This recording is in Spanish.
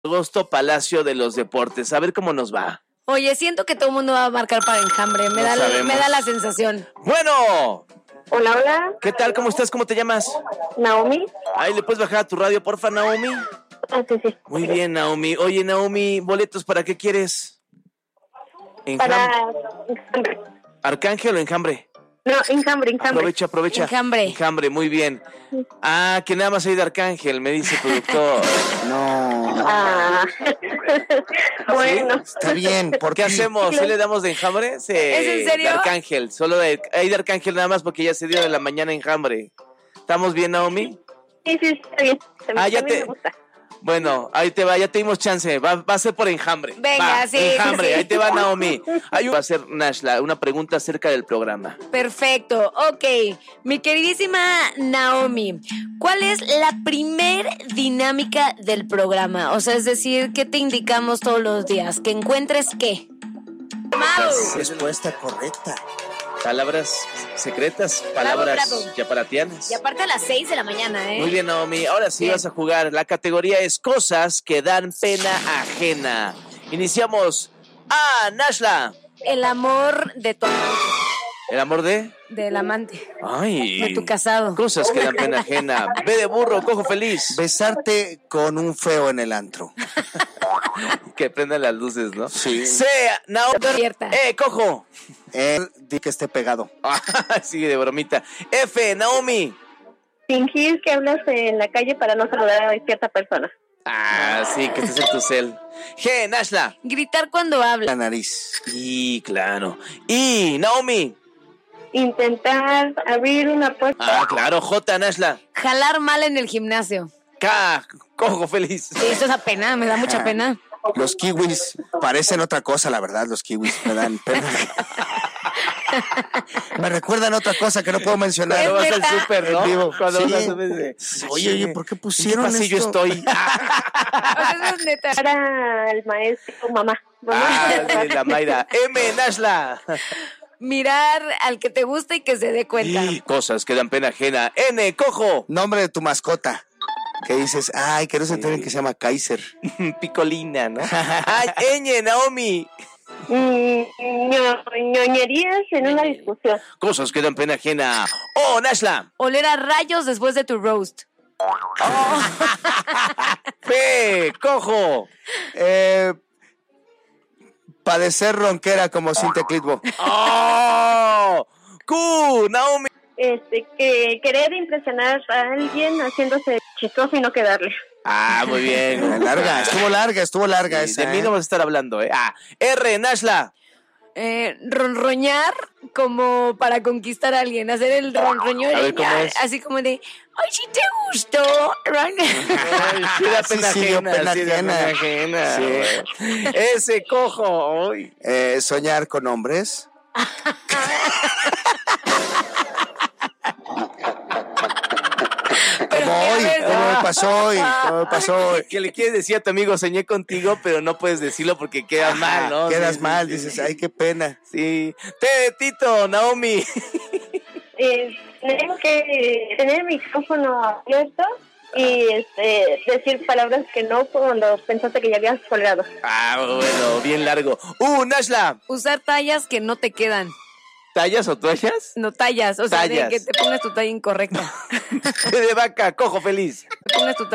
Agosto, Palacio de los Deportes. A ver cómo nos va. Oye, siento que todo el mundo va a marcar para Enjambre. Me da la sensación. Bueno. Hola, hola. ¿Qué tal? ¿Cómo estás? ¿Cómo te llamas? Naomi. Ahí le puedes bajar a tu radio, porfa, Naomi. Sí. Muy bien, Naomi. Oye, Naomi, ¿boletos para qué quieres? Para ¿Arcángel o Enjambre? No, Enjambre. Aprovecha. Enjambre, muy bien. Ah, que nada más hay de Arcángel, me dice el productor. No. Bueno. ¿Sí? Está bien. ¿Por qué hacemos? ¿Sí le damos de Enjambre? Sí. ¿Es en serio? De Arcángel. Hay de Arcángel nada más porque ya se dio de la mañana Enjambre. ¿Estamos bien, Naomi? Sí, está bien. Me gusta. Bueno, ahí te va, ya te dimos chance. Va a ser por Enjambre. Venga, sí. Enjambre, sí. ahí te va, Naomi. Va a ser Nashla, una pregunta acerca del programa. Perfecto, ok. Mi queridísima Naomi, ¿cuál es la primer dinámica del programa? O sea, es decir, ¿qué te indicamos todos los días? ¿Que encuentres qué? Respuesta correcta. Palabras secretas, palabras Bravo. yaparatianas. Y aparte a las 6 de la mañana, ¿eh? Muy bien, Naomi. Ahora sí Bien. vas a jugar. La categoría es cosas que dan pena ajena. Iniciamos. Nashla. El amor de tu amante. ¿El amor de? Del amante. Ay. De tu casado. Cosas que dan pena ajena. B de burro, cojo feliz. Besarte con un feo en el antro. Que prendan las luces, ¿no? Sí. C, Naomi. Despierta. Cojo. Di que esté pegado. Sí, de bromita. F, Naomi. Fingir que hablas en la calle para no saludar a cierta persona. Sí, que estés en tu cel. G, Nashla. Gritar cuando habla. La nariz. Y claro. Y, Naomi. Intentar abrir una puerta. Claro. J, Nashla. Jalar mal en el gimnasio. K, cojo feliz. Sí, eso da pena, me da mucha pena. Los kiwis parecen otra cosa, la verdad, los kiwis me dan pena. Me recuerdan otra cosa que no puedo mencionar. Cuando vas al neta? súper, ¿no? En vivo. Cuando Sí. vas al súper. Oye, ¿por qué pusieron ¿En qué pasillo esto? estoy? O sea, eso es neta. Para el maestro, mamá. Sí, la Mayra. M, Nashla. Mirar al que te gusta y que se dé cuenta. Cosas que dan pena ajena. N, cojo. Nombre de tu mascota. Que dices, ay, que no se enteren que se llama Kaiser. Picolina, ¿no? Ñ, Naomi. Ñoñerías en una discusión. Cosas que dan pena ajena. O, Nashla. Oler a rayos después de tu roast. P, cojo. Padecer ronquera como Cintia Clitbo. Q, Naomi. Que querer impresionar a alguien haciéndose chistoso y no quedarle. Muy bien. Estuvo larga Sí, esa. de mí no vas a estar hablando, R, Nashla. Ronroñar como para conquistar a alguien. Hacer el ronroño. A ver, ¿cómo es? Así como de, ay, si te gustó. Sí, da pena Sí, dio ajena. pena Sí, da ajena. pena ajena. Sí. Ese, cojo. Uy. Soñar con hombres. ¿Cómo me pasó hoy? Que le quieres decir a tu amigo, soñé contigo, pero no puedes decirlo porque quedas mal, ¿no? Quedas Sí, mal, sí, dices, sí. ay, qué pena. Sí. Tito, Naomi. Tenemos que tener el micrófono abierto y decir palabras que no cuando pensaste que ya habías colgado. Bueno, bien largo. Nashla. Usar tallas que no te quedan. ¿Tallas o toallas? No tallas, o sea, Tallas. de que te pongas tu talla incorrecta. De vaca, cojo feliz. Te pongas tu